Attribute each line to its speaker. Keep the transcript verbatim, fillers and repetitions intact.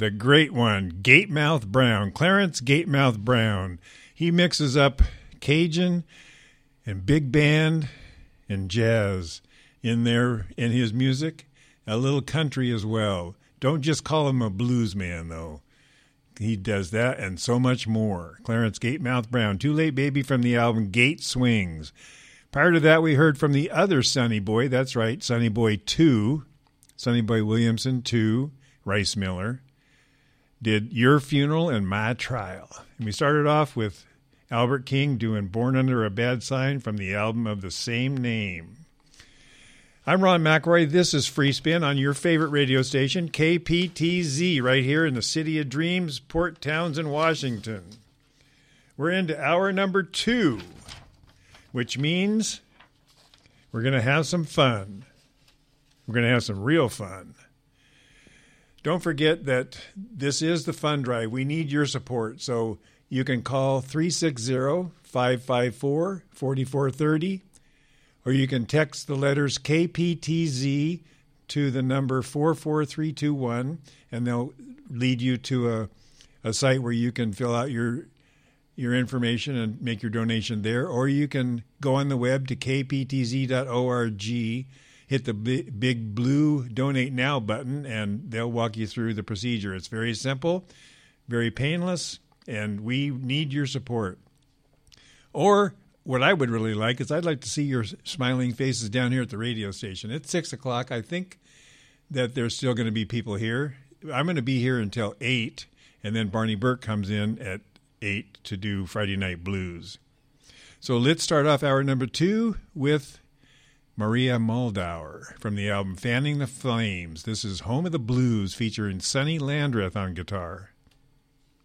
Speaker 1: the great one, Gatemouth Brown, Clarence Gatemouth Brown. He mixes up Cajun and big band and jazz in there in his music, a little country as well. Don't just call him a blues man, though. He does that and so much more. Clarence Gatemouth Brown, Too Late Baby from the album Gate Swings. Prior to that, we heard from the other Sonny Boy. That's right, Sonny Boy two, Sonny Boy Williamson two, Rice Miller, did Your Funeral and My Trial. And we started off with Albert King doing Born Under a Bad Sign from the album of the same name. I'm Ron McElroy. This is Free Spin on your favorite radio station, K P T Z, right here in the City of Dreams, Port Townsend, Washington. We're into hour number two, which means we're going to have some fun. We're going to have some real fun. Don't forget that this is the fund drive. We need your support, so you can call three six zero, five five four, four four three zero. Or you can text the letters K P T Z to the number four four three two one, and they'll lead you to a, a site where you can fill out your your information and make your donation there. Or you can go on the web to k p t z dot org, hit the big, big blue Donate Now button, and they'll walk you through the procedure. It's very simple, very painless, and we need your support. Or what I would really like is I'd like to see your smiling faces down here at the radio station. It's six o'clock. I think that there's still going to be people here. I'm going to be here until eight, and then Barney Burke comes in at eight to do Friday Night Blues. So let's start off hour number two with Maria Muldaur from the album Fanning the Flames. This is Home of the Blues featuring Sonny Landreth on guitar.